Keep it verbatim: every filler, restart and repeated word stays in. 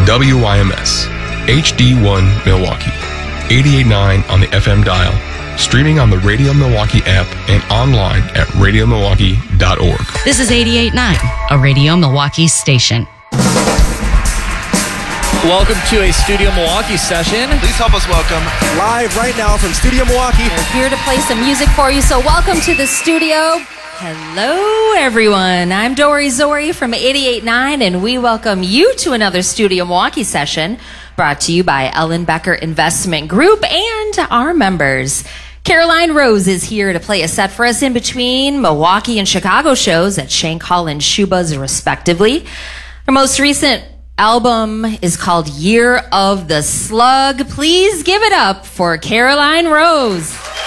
W Y M S, H D one Milwaukee, eighty-eight point nine on the F M dial, streaming on the Radio Milwaukee app and online at radio milwaukee dot org. This is eighty-eight point nine, a Radio Milwaukee station. Welcome to a Studio Milwaukee session. Please help us welcome, live right now from Studio Milwaukee. We're here to play some music for you, so welcome to the studio. Hello, everyone. I'm Dory Zori from eighty-eight point nine, and we welcome you to another Studio Milwaukee session brought to you by Ellen Becker Investment Group and our members. Caroline Rose is here to play a set for us in between Milwaukee and Chicago shows at Shank Hall and Schubas, respectively. Her most recent album is called Year of the Slug. Please give it up for Caroline Rose.